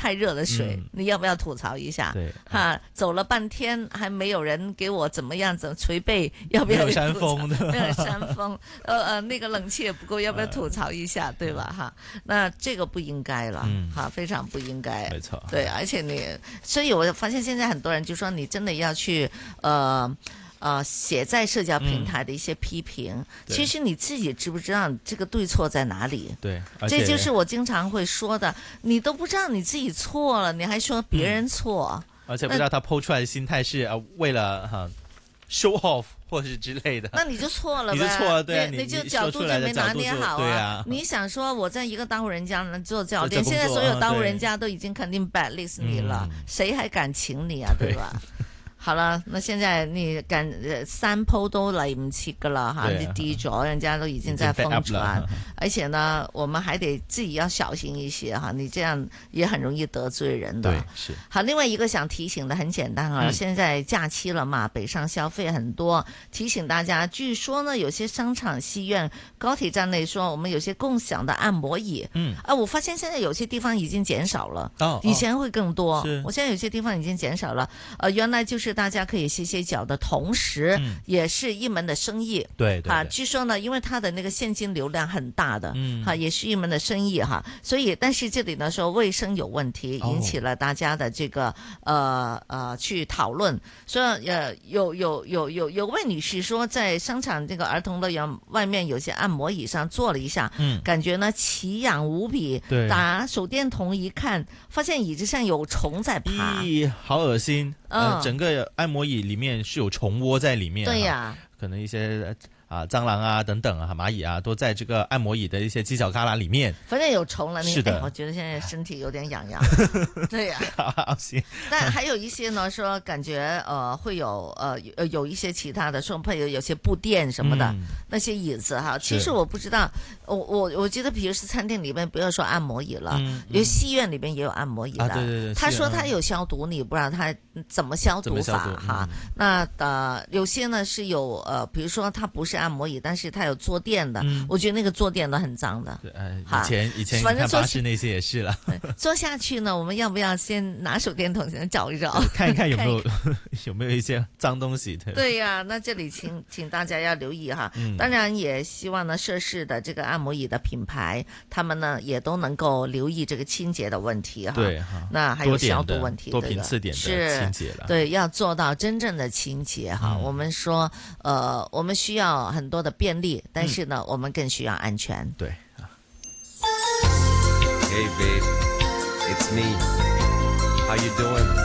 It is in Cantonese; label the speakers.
Speaker 1: 太热的水，你要不要吐槽一下？
Speaker 2: 对，
Speaker 1: 哈，走了半天还没有人给我怎么样子捶背，要不要？
Speaker 2: 没有山峰的，
Speaker 1: 没有山峰，那个冷气也不够，要不要吐槽一下？对吧？哈，那这个不应该了，哈，非常不应该，
Speaker 2: 没错，
Speaker 1: 对，而且所以我发现现在很多人就说你真的要去写在社交平台的一些批评，其实你自己知不知道这个对错在哪里？
Speaker 2: 对，
Speaker 1: 这就是我经常会说的，你都不知道你自己错了，你还说别人错，
Speaker 2: 而且不知道他抛出来的心态是为了show off 或是之类的，
Speaker 1: 那你就错了呗，
Speaker 2: 你就错了，对啊，
Speaker 1: 你就角度就没拿捏好
Speaker 2: 对啊。
Speaker 1: 你想说我在一个大户人家做教练，现在所有大户人家都已经肯定 bad list 你了，谁还敢請你啊？對吧？好了，那現在你3鋪都嚟唔切噶啦哈，你低咗，人家都已經在瘋傳，而且呢，我們還得自己要小心一些哈，你這樣也很容易得罪人的。
Speaker 2: 對，是。
Speaker 1: 好，另外一個想提醒的很簡單啊，現在假期了嘛，北上消費很多，提醒大家，據說呢，有些商場、戲院、高鐵站內說，我們有些共享的按摩椅，我發現現在有些地方已經減少了，以前會更多，我現在有些地方已經減少了，原來就是大家可以歇歇腳的同時，也是一門的生意。
Speaker 2: 對，
Speaker 1: 據說呢，因為它的那個現金流量很大的，也是一門的生意哈。所以，但是這裡呢說衛生有問題，引起了大家的這個去討論。所以有位女士說，在商場這個兒童樂園外面有些按摩椅上坐了一下，感覺呢奇癢無比。打手電筒一看，發現椅子上有蟲在爬，
Speaker 2: 好惡心。整個按摩椅裡面是有蟲窩在裡面，
Speaker 1: 對呀，
Speaker 2: 可能一些蟑螂啊等等啊，螞蟻啊都在這個按摩椅的一些犄角旮旯裡面，
Speaker 1: 反正有蟲了。
Speaker 2: 是的，
Speaker 1: 我覺得現在身體有點癢癢。對呀，
Speaker 2: 好行。
Speaker 1: 但還有一些呢，說感覺會有一些其他的，說譬如有些布墊什麼的，那些椅子哈，其實我不知道，我覺得，比如是餐廳裡面不要說按摩椅了，因為戲院裡面也有按摩椅的。
Speaker 2: 對，
Speaker 1: 他說他有消毒，你不知道他怎麼消毒法哈。那有些呢是有比如說它不是按摩椅，但是它有坐墊的，我覺得那個坐墊都很髒的。
Speaker 2: 以前看巴士那些也是了。
Speaker 1: 坐下去呢，我們要不要先拿手電筒先找一找，
Speaker 2: 看一看有沒有一些髒東西？
Speaker 1: 對呀，那這裡請大家要留意哈。當然也希望呢涉事的這個按摩椅的品牌，他們呢也都能夠留意這個清潔的問題哈。
Speaker 2: 對，
Speaker 1: 那還有消毒問題，
Speaker 2: 多頻次點的清潔了。
Speaker 1: 對，要做到真正的清潔哈。我們說我們需要很多的便利，但是呢，我們更需要安全。
Speaker 2: 對。
Speaker 3: Hey babe, it's me. How you doing?